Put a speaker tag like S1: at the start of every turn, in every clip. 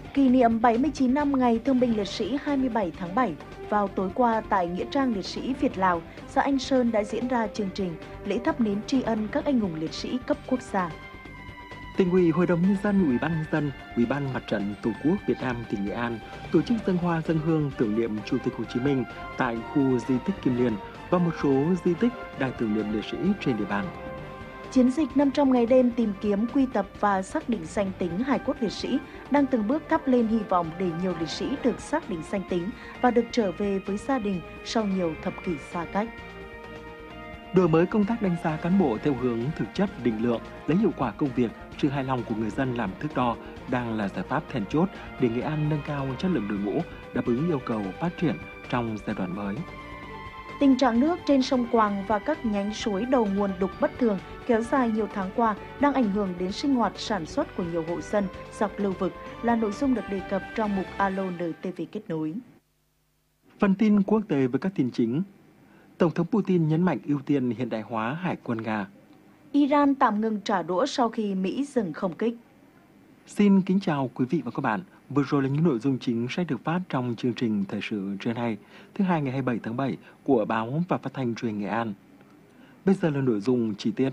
S1: Kỷ niệm 79 năm Ngày Thương binh Liệt sĩ 27 tháng 7, vào tối qua tại Nghĩa trang Liệt sĩ Việt-Lào, xã Anh Sơn đã diễn ra chương trình lễ thắp nến tri ân các anh hùng liệt sĩ cấp quốc gia.
S2: Tỉnh ủy, Hội đồng Nhân dân, Ủy ban Nhân dân, Ủy ban Mặt trận Tổ quốc Việt Nam tỉnh Nghệ An tổ chức dâng hoa dâng hương tưởng niệm Chủ tịch Hồ Chí Minh tại khu di tích Kim Liên và một số di tích đài tưởng niệm liệt sĩ trên địa bàn.
S1: Chiến dịch 500 ngày đêm tìm kiếm, quy tập và xác định danh tính hài cốt liệt sĩ đang từng bước thắp lên hy vọng để nhiều liệt sĩ được xác định danh tính và được trở về với gia đình sau nhiều thập kỷ xa cách.
S2: Đổi mới công tác đánh giá cán bộ theo hướng thực chất, định lượng, lấy hiệu quả công việc, sự hài lòng của người dân làm thước đo đang là giải pháp then chốt để Nghệ An nâng cao chất lượng đội ngũ, đáp ứng yêu cầu phát triển trong giai đoạn mới.
S1: Tình trạng nước trên sông Quàng và các nhánh suối đầu nguồn đục bất thường kéo dài nhiều tháng qua đang ảnh hưởng đến sinh hoạt sản xuất của nhiều hộ dân dọc lưu vực là nội dung được đề cập trong mục Alo NTV kết nối.
S2: Phần tin quốc tế với các tin chính. Tổng thống Putin nhấn mạnh ưu tiên hiện đại hóa hải quân Nga.
S1: Iran tạm ngừng trả đũa sau khi Mỹ dừng không kích.
S2: Xin kính chào quý vị và các bạn. Vừa rồi là những nội dung chính sẽ được phát trong chương trình Thời sự trưa nay, thứ hai ngày 27 tháng 7 của Báo và Phát thanh Truyền hình Nghệ An. Bây giờ là nội dung chi tiết.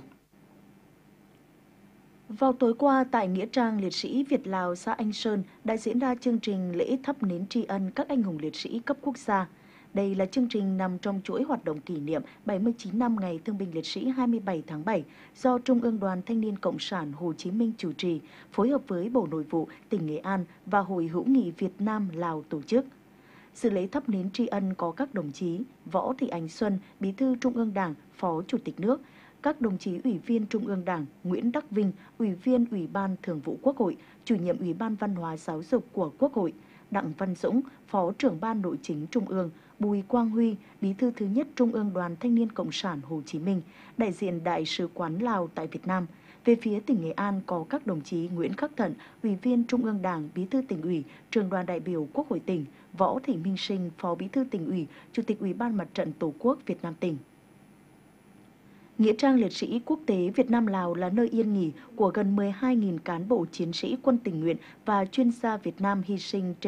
S1: Vào tối qua tại Nghĩa trang Liệt sĩ Việt-Lào xã Anh Sơn đã diễn ra chương trình lễ thắp nến tri ân các anh hùng liệt sĩ cấp quốc gia. Đây là chương trình nằm trong chuỗi hoạt động kỷ niệm 79 năm Ngày Thương binh Liệt sĩ 27 tháng 7 do Trung ương Đoàn Thanh niên Cộng sản Hồ Chí Minh chủ trì, phối hợp với Bộ Nội vụ tỉnh Nghệ An và Hội hữu nghị Việt Nam-Lào tổ chức. Dự lễ thắp nến tri ân có các đồng chí Võ Thị Ánh Xuân, Bí thư Trung ương Đảng, Phó Chủ tịch nước, các đồng chí Ủy viên Trung ương Đảng Nguyễn Đắc Vinh, Ủy viên Ủy ban Thường vụ Quốc hội, Chủ nhiệm Ủy ban Văn hóa Giáo dục của Quốc hội, Đặng Văn Dũng, Phó trưởng Ban Nội chính Trung ương, Bùi Quang Huy, Bí thư thứ nhất Trung ương Đoàn Thanh niên Cộng sản Hồ Chí Minh, đại diện Đại sứ quán Lào tại Việt Nam. Về phía tỉnh Nghệ An có các đồng chí Nguyễn Khắc Thận, Ủy viên Trung ương Đảng, Bí thư tỉnh ủy, Trưởng đoàn đại biểu Quốc hội tỉnh, Võ Thị Minh Sinh, Phó Bí thư tỉnh ủy, Chủ tịch Ủy ban Mặt trận Tổ quốc Việt Nam tỉnh. Nghĩa trang Liệt sĩ Quốc tế Việt Nam-Lào là nơi yên nghỉ của gần 12.000 cán bộ chiến sĩ quân tình nguyện và chuyên gia Việt Nam hy sinh trên